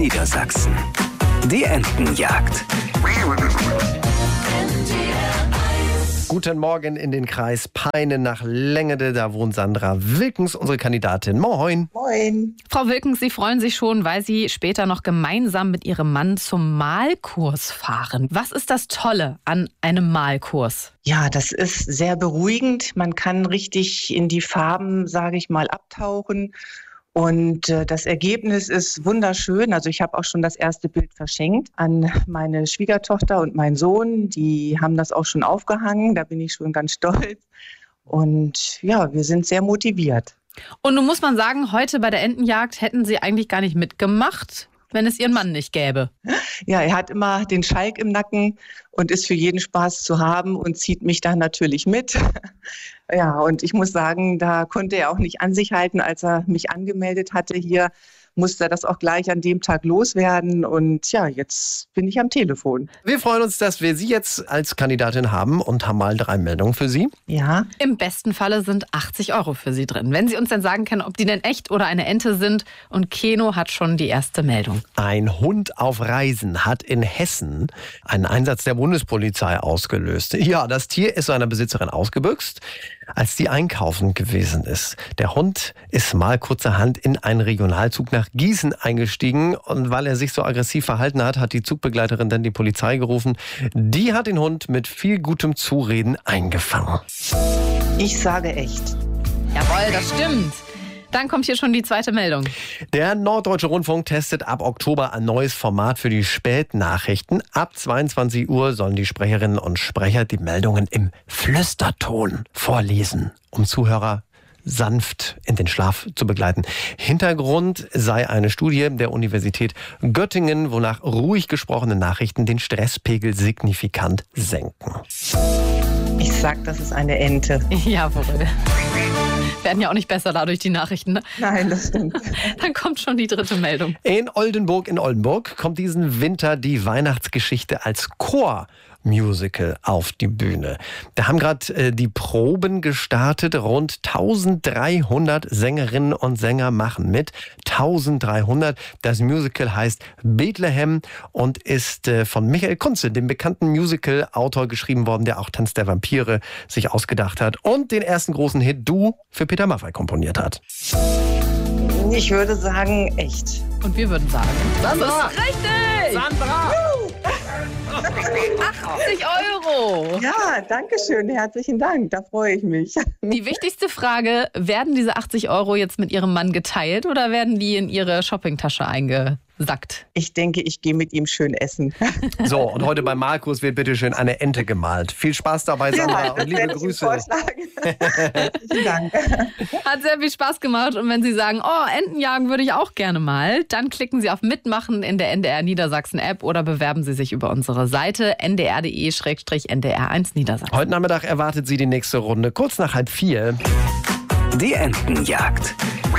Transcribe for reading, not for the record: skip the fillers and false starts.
Niedersachsen. Die Entenjagd. Guten Morgen in den Kreis Peine nach Lengede. Da wohnt Sandra Wilkens, unsere Kandidatin. Moin. Moin. Frau Wilkens, Sie freuen sich schon, weil Sie später noch gemeinsam mit Ihrem Mann zum Malkurs fahren. Was ist das Tolle an einem Malkurs? Ja, das ist sehr beruhigend. Man kann richtig in die Farben, sage ich mal, abtauchen. Und das Ergebnis ist wunderschön. Also ich habe auch schon das erste Bild verschenkt an meine Schwiegertochter und meinen Sohn. Die haben das auch schon aufgehangen. Da bin ich schon ganz stolz. Und ja, wir sind sehr motiviert. Und nun muss man sagen, heute bei der Entenjagd hätten Sie eigentlich gar nicht mitgemacht, wenn es Ihren Mann nicht gäbe. Ja, er hat immer den Schalk im Nacken und ist für jeden Spaß zu haben und zieht mich dann natürlich mit. Ja, und ich muss sagen, da konnte er auch nicht an sich halten, als er mich angemeldet hatte hier. Musste er das auch gleich an dem Tag loswerden. Und ja, jetzt bin ich am Telefon. Wir freuen uns, dass wir Sie jetzt als Kandidatin haben und haben mal 3 Meldungen für Sie. Ja. Im besten Falle sind 80 € für Sie drin. Wenn Sie uns dann sagen können, ob die denn echt oder eine Ente sind. Und Keno hat schon die erste Meldung. Ein Hund auf Reisen hat in Hessen einen Einsatz der Bundespolizei ausgelöst. Ja, das Tier ist seiner Besitzerin ausgebüxt, als die einkaufen gewesen ist. Der Hund ist mal kurzerhand in einen Regionalzug nach Gießen eingestiegen. Und weil er sich so aggressiv verhalten hat, hat die Zugbegleiterin dann die Polizei gerufen. Die hat den Hund mit viel gutem Zureden eingefangen. Ich sage echt. Jawohl, das stimmt. Dann kommt hier schon die zweite Meldung. Der Norddeutsche Rundfunk testet ab Oktober ein neues Format für die Spätnachrichten. Ab 22 Uhr sollen die Sprecherinnen und Sprecher die Meldungen im Flüsterton vorlesen, um Zuhörer sanft in den Schlaf zu begleiten. Hintergrund sei eine Studie der Universität Göttingen, wonach ruhig gesprochene Nachrichten den Stresspegel signifikant senken. Ich sag, das ist eine Ente. Jawohl. Werden ja auch nicht besser dadurch die Nachrichten. Ne? Nein, das stimmt. Dann kommt schon die dritte Meldung. In Oldenburg kommt diesen Winter die Weihnachtsgeschichte als Chormusical auf die Bühne. Da haben gerade die Proben gestartet. Rund 1300 Sängerinnen und Sänger machen mit. 1300. Das Musical heißt Bethlehem und ist von Michael Kunze, dem bekannten Musical-Autor, geschrieben worden, der auch Tanz der Vampire sich ausgedacht hat und den ersten großen Hit Du für Peter Maffay komponiert hat. Ich würde sagen, echt. Und wir würden sagen, Sandra! das ist richtig! Sandra! 80 €! Ja, danke schön. Herzlichen Dank. Da freue ich mich. Die wichtigste Frage, werden diese 80 € jetzt mit Ihrem Mann geteilt oder werden die in Ihre Shoppingtasche eingesackt? Ich denke, ich gehe mit ihm schön essen. So, und heute beim Malkurs wird bitte schön eine Ente gemalt. Viel Spaß dabei, Sandra, und liebe Grüße. Herzlichen Dank. Hat sehr viel Spaß gemacht und wenn Sie sagen, oh, Entenjagen würde ich auch gerne mal, dann klicken Sie auf Mitmachen in der NDR Niedersachsen App oder bewerben Sie sich über unsere Seite ndr.de/ndr1 Niedersachsen. Heute Nachmittag erwartet Sie die nächste Runde, kurz nach 3:30. Die Entenjagd.